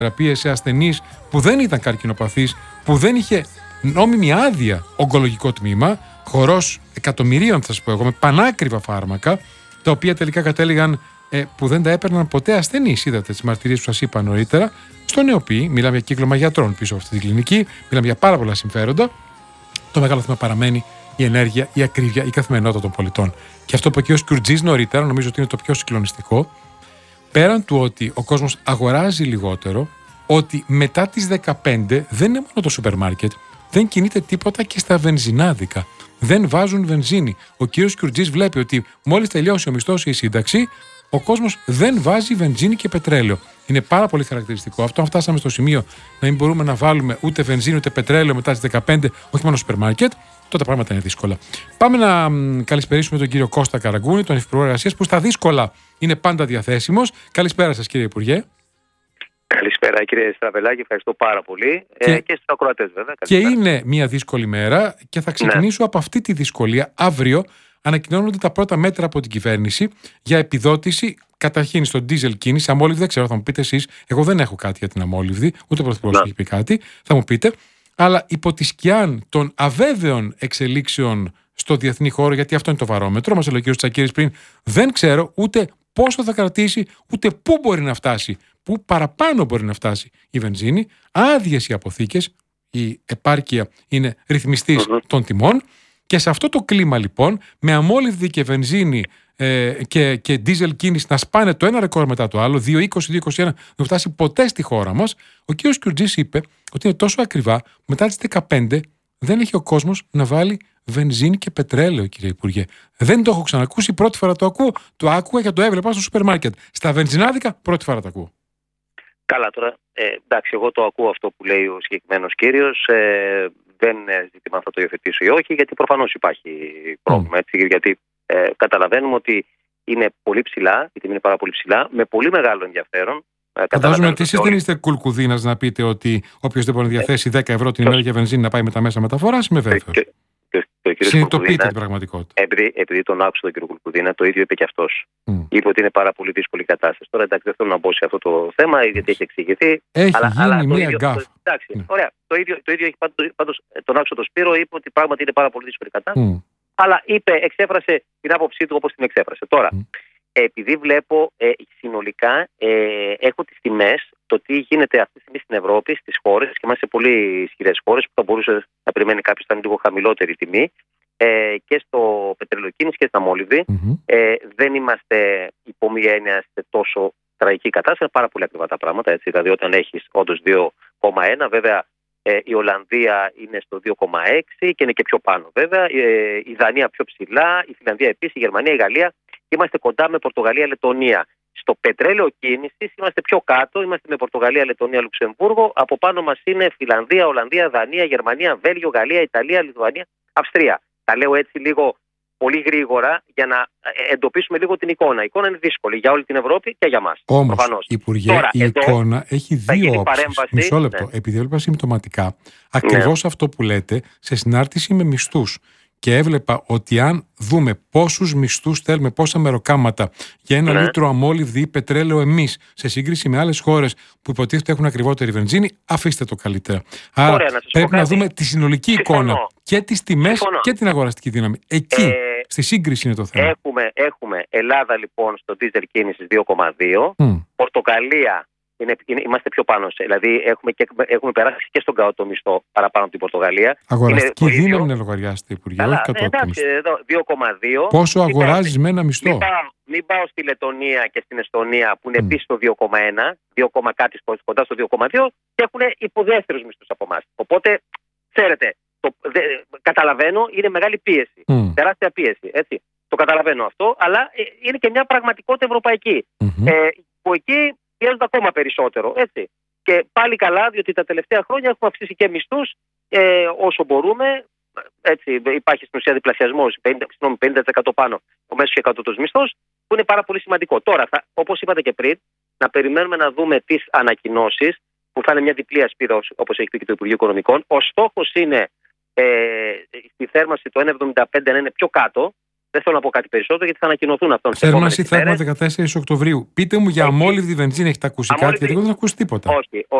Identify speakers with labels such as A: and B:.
A: θεραπείες σε ασθενείς που δεν ήταν καρκινοπαθείς, που δεν είχε νόμιμη άδεια ογκολογικό τμήμα, χορός εκατομμυρίων, θα σας πω εγώ, με πανάκριβα φάρμακα, τα οποία τελικά κατέληγαν που δεν τα έπαιρναν ποτέ ασθενείς. Είδατε τις μαρτυρίες που σας είπα νωρίτερα. Στο ΝΕΟΠΗ, μιλάμε για κύκλωμα γιατρών πίσω από αυτή την κλινική, μιλάμε για πάρα πολλά συμφέροντα. Το μεγάλο θέμα παραμένει η ενέργεια, η ακρίβεια, η καθημερινότητα των πολιτών. Και αυτό που είπε και ο Κουρτζής νωρίτερα, νομίζω ότι είναι το πιο συγκλονιστικό. Πέραν του ότι ο κόσμος αγοράζει λιγότερο, ότι μετά τις 15 δεν είναι μόνο το σούπερ μάρκετ, δεν κινείται τίποτα και στα βενζινάδικα. Δεν βάζουν βενζίνη. Ο κύριος Κουρτζής βλέπει ότι μόλις τελειώσει ο μισθός ή η σύνταξη, ο κόσμος δεν βάζει βενζίνη και πετρέλαιο. Είναι πάρα πολύ χαρακτηριστικό αυτό. Αν φτάσαμε στο σημείο να μην μπορούμε να βάλουμε ούτε βενζίνη ούτε πετρέλαιο μετά τις 15, όχι μόνο σούπερ μάρκετ, τότε τα πράγματα είναι δύσκολα. Πάμε να καλησπερίσουμε τον κύριο Κώστα Καραγκούνη, τον Υφυπουργό Εργασίας, που στα δύσκολα είναι πάντα διαθέσιμος. Καλησπέρα σας, κύριε Υπουργέ.
B: Καλησπέρα, κύριε Στραβελάκη, ευχαριστώ πάρα πολύ. Και στους ακροατές, βέβαια.
A: Καλησπέρα. Και είναι μια δύσκολη μέρα και θα ξεκινήσω από αυτή τη δυσκολία. Αύριο ανακοινώνονται τα πρώτα μέτρα από την κυβέρνηση για επιδότηση. Καταρχήν στο ντίζελ κίνηση, αμόλυβδη, δεν ξέρω, θα μου πείτε εσείς. Εγώ δεν έχω κάτι για την αμόλυβδη, ούτε ο Πρωθυπουργός έχει πει κάτι. Θα μου πείτε. Αλλά υπό τη σκιά των αβέβαιων εξελίξεων στο διεθνή χώρο, γιατί αυτό είναι το βαρόμετρο, μας έλεγε ο κ. Τσακίρης πριν, δεν ξέρω ούτε πόσο θα κρατήσει, ούτε πού μπορεί να φτάσει, πού παραπάνω μπορεί να φτάσει η βενζίνη. Άδειες οι αποθήκες, η επάρκεια είναι ρυθμιστής των τιμών. Και σε αυτό το κλίμα λοιπόν, με αμόλυβδη και βενζίνη και ντίζελ κίνηση να σπάνε το ένα ρεκόρ μετά το άλλο, 2,20-2,21, δεν φτάσει ποτέ στη χώρα μας, ο κ. Κουρτζής είπε ότι είναι τόσο ακριβά, μετά τις 15 δεν έχει ο κόσμος να βάλει βενζίνη και πετρέλαιο, κύριε Υπουργέ. Δεν το έχω ξανακούσει, πρώτη φορά το ακούω. Το άκουγα και το έβλεπα στο σούπερ μάρκετ. Στα βενζινάδικα, πρώτη φορά το ακούω.
B: Καλά, τώρα, εντάξει, εγώ το ακούω αυτό που λέει ο συγκεκριμένος κύριος. Δεν είναι ζήτημα αν θα το υιοθετήσω ή όχι, γιατί προφανώς υπάρχει πρόβλημα. Έτσι, γιατί καταλαβαίνουμε ότι είναι πολύ ψηλά, η τιμή είναι πάρα πολύ ψηλά, με πολύ μεγάλο ενδιαφέρον.
A: Φαντάζομαι ότι εσείς δεν είστε κουλκουδίνας να πείτε ότι όποιος δεν μπορεί να διαθέσει 10 ευρώ την ημέρα για βενζίνη να πάει με τα μέσα μεταφοράς, είμαι βέβαιος. Συνειδητοποιείτε την πραγματικότητα.
B: Επειδή τον άκουσα τον κύριο Κουλκουδίνα, το ίδιο είπε και αυτός. Είπε ότι είναι πάρα πολύ δύσκολη η κατάσταση. Τώρα εντάξει, δεν θέλω να μπω σε αυτό το θέμα, γιατί έχει εξηγηθεί.
A: Έχει γίνει μία γκάφα.
B: Εντάξει, ωραία. Το ίδιο έχει πάντως τον άκουσα τον Σπύρο, είπε ότι πράγματι είναι πάρα πολύ δύσκολη η κατάσταση. Αλλά εξέφρασε την άποψή του όπως την εξέφρασε. Τώρα, επειδή βλέπω συνολικά, έχω τις τιμές, το τι γίνεται αυτή τη στιγμή στην Ευρώπη, στις χώρες, και είμαστε σε πολύ ισχυρές χώρες που θα μπορούσε να περιμένει κάποιος να είναι λίγο χαμηλότερη τιμή, και στο πετρελοκίνηση και στα αμόλυβδη. Δεν είμαστε υπό μία έννοια σε τόσο τραγική κατάσταση, είναι πάρα πολύ ακριβά τα πράγματα. Έτσι, δηλαδή, όταν έχεις όντως 2,1, βέβαια η Ολλανδία είναι στο 2,6 και είναι και πιο πάνω, βέβαια. Η Δανία πιο ψηλά, η Φιλανδία επίσης, η Γερμανία, η Γαλλία. Είμαστε κοντά με Πορτογαλία, Λετωνία. Στο πετρέλαιο κίνησης είμαστε πιο κάτω, είμαστε με Πορτογαλία, Λετωνία, Λουξεμβούργο. Από πάνω μας είναι Φιλανδία, Ολλανδία, Δανία, Γερμανία, Βέλγιο, Γαλλία, Ιταλία, Λιθουανία, Αυστρία. Τα λέω έτσι λίγο πολύ γρήγορα για να εντοπίσουμε λίγο την εικόνα. Η εικόνα είναι δύσκολη για όλη την Ευρώπη και για μας.
A: Όμως, Υπουργέ, τώρα, η εικόνα έχει δύο όψεις. Μισό λεπτό. Επειδή έβλεπα συμπτωματικά ακριβώς αυτό που λέτε σε συνάρτηση με μισθούς. Και έβλεπα ότι αν δούμε πόσους μισθούς θέλουμε, πόσα μεροκάματα για ένα λίτρο αμόλυβδη ή πετρέλαιο εμείς, σε σύγκριση με άλλες χώρες που υποτίθεται έχουν ακριβότερη βενζίνη, αφήστε το καλύτερα. Άρα πρέπει να δούμε τη συνολική εικόνα και τις τιμές και την αγοραστική δύναμη. Εκεί, στη σύγκριση είναι το θέμα.
B: Έχουμε Ελλάδα λοιπόν στο ντίζελ κίνησης 2,2, Πορτογαλία. Είμαστε πιο πάνω. Δηλαδή έχουμε περάσει και στον κάτω μισθό παραπάνω από την Πορτογαλία.
A: Αγοραστική δύναμη είναι λογαριάστη, Υπουργέ.
B: Εντάξει, εδώ 2,2.
A: Πόσο αγοράζεις με ένα μισθό?
B: Μην πάω στη Λετωνία και στην Εστονία που είναι επίσης στο 2,1, 2, κάτι κοντά στο 2,2 και έχουν υποδεύτερους μισθούς από εμάς. Οπότε, ξέρετε, καταλαβαίνω, είναι μεγάλη πίεση. Τεράστια πίεση. Έτσι. Το καταλαβαίνω αυτό, αλλά είναι και μια πραγματικότητα ευρωπαϊκή. Που εκεί πιέζονται ακόμα περισσότερο. Έτσι. Και πάλι καλά, διότι τα τελευταία χρόνια έχουμε αυξήσει και μισθούς όσο μπορούμε. Έτσι, υπάρχει στην ουσία διπλασιασμός, 50% πάνω ο μέσος και κατώτατος μισθός, που είναι πάρα πολύ σημαντικό. Τώρα, όπως είπατε και πριν, να περιμένουμε να δούμε τις ανακοινώσεις, που θα είναι μια διπλή ασπίδα, όπως έχει πει και το Υπουργείο Οικονομικών. Ο στόχος είναι στη θέρμανση το 1,75 να είναι πιο κάτω, Δεν θέλω να πω κάτι περισσότερο γιατί θα ανακοινωθούν αυτό.
A: Θέρμανση θα έχουμε 14 Οκτωβρίου. Πείτε μου για αμόλυβδη βενζίνη, έχετε ακούσει κάτι? Γιατί εγώ δεν έχω ακούσει τίποτα.
B: Όχι.